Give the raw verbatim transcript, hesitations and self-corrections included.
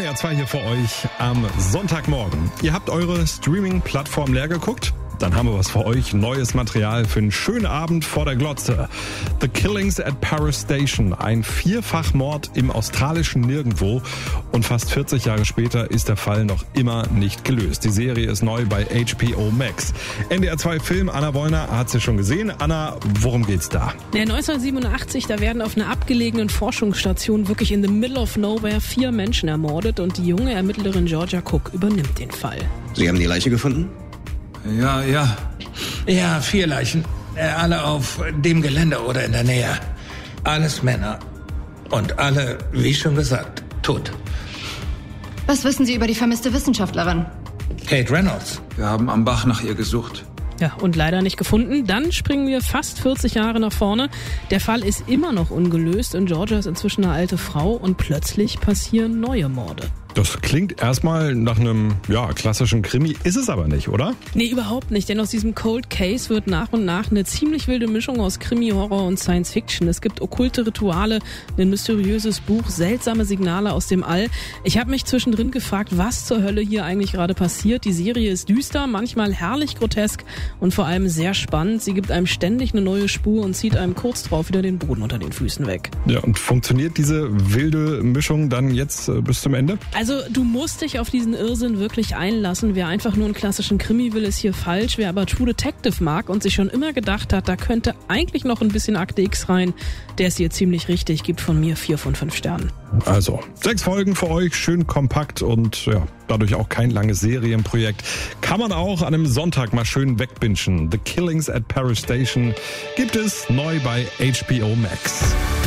R zwei hier für euch am Sonntagmorgen. Ihr habt eure Streaming-Plattform leer geguckt? Dann haben wir was für euch. Neues Material für einen schönen Abend vor der Glotze. The Killings at Paris Station. Ein Vierfachmord im australischen Nirgendwo. Und fast vierzig Jahre später ist der Fall noch immer nicht gelöst. Die Serie ist neu bei H B O Max. N D R zwei Film, Anna Wollner hat sie schon gesehen. Anna, worum geht's da? Ja, neunzehnhundertsiebenundachtzig, da werden auf einer abgelegenen Forschungsstation wirklich in the middle of nowhere vier Menschen ermordet. Und die junge Ermittlerin Georgia Cook übernimmt den Fall. Sie haben die Leiche gefunden? Ja, ja. Ja, vier Leichen. Äh, alle auf dem Gelände oder in der Nähe. Alles Männer. Und alle, wie schon gesagt, tot. Was wissen Sie über die vermisste Wissenschaftlerin? Kate Reynolds. Wir haben am Bach nach ihr gesucht. Ja, und leider nicht gefunden. Dann springen wir fast vierzig Jahre nach vorne. Der Fall ist immer noch ungelöst und Georgia ist inzwischen eine alte Frau und plötzlich passieren neue Morde. Das klingt erstmal nach einem, ja, klassischen Krimi, ist es aber nicht, oder? Nee, überhaupt nicht, denn aus diesem Cold Case wird nach und nach eine ziemlich wilde Mischung aus Krimi, Horror und Science Fiction. Es gibt okkulte Rituale, ein mysteriöses Buch, seltsame Signale aus dem All. Ich habe mich zwischendrin gefragt, was zur Hölle hier eigentlich gerade passiert. Die Serie ist düster, manchmal herrlich grotesk und vor allem sehr spannend. Sie gibt einem ständig eine neue Spur und zieht einem kurz drauf wieder den Boden unter den Füßen weg. Ja, und funktioniert diese wilde Mischung dann jetzt äh, bis zum Ende? Also du musst dich auf diesen Irrsinn wirklich einlassen. Wer einfach nur einen klassischen Krimi will, ist hier falsch. Wer aber True Detective mag und sich schon immer gedacht hat, da könnte eigentlich noch ein bisschen Akte X rein, der ist hier ziemlich richtig, gibt von mir vier von fünf Sternen. Also, sechs Folgen für euch, schön kompakt und ja, dadurch auch kein langes Serienprojekt. Kann man auch an einem Sonntag mal schön wegbingen. The Killings at Paris Station gibt es neu bei H B O Max.